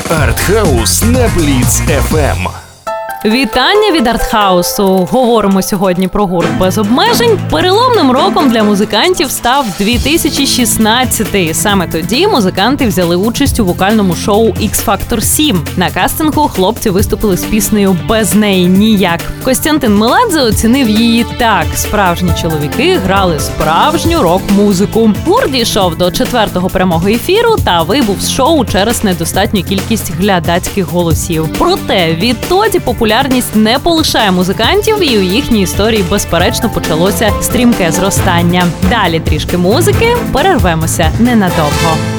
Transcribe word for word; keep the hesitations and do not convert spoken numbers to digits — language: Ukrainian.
Артхаус на Бліц еф ем. Вітання від Артхаусу! Говоримо сьогодні про гурт «Без обмежень». Переломним роком для музикантів став дві тисячі шістнадцятий. Саме тоді музиканти взяли участь у вокальному шоу X Factor сім. На кастингу хлопці виступили з піснею «Без неї ніяк». Костянтин Меладзе оцінив її так. Справжні чоловіки грали справжню рок-музику. Гурт дійшов до четвертого прямого ефіру та вибув з шоу через недостатню кількість глядацьких голосів. Проте відтоді популярність Популярність не полишає музикантів, і у їхній історії, безперечно, почалося стрімке зростання. Далі трішки музики, перервемося ненадовго.